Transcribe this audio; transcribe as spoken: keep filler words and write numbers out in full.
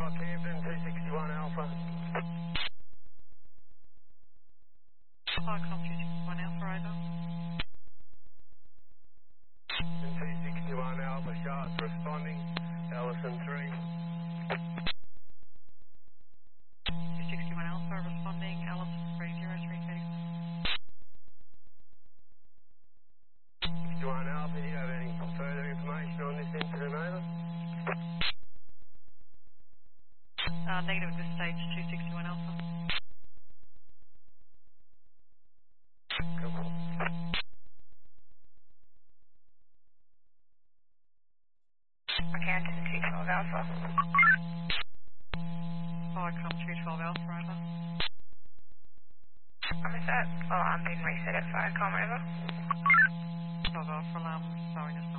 Camden, two sixty-one Alpha. Firecom two sixty-one Alpha, over. two sixty-one Alpha, shots responding. Ellison three. two sixty-one Alpha, responding. Ellison three zero three thirty. sixty-one Alpha, do you have any further information on this incident, over? Uh, negative at this stage, two sixty-one Alpha. Cool. Camden, two twelve Alpha. Firecom two twelve Alpha, over. Um, is that alarm being reset at Firecom, over? twelve Alpha alarm, sorry,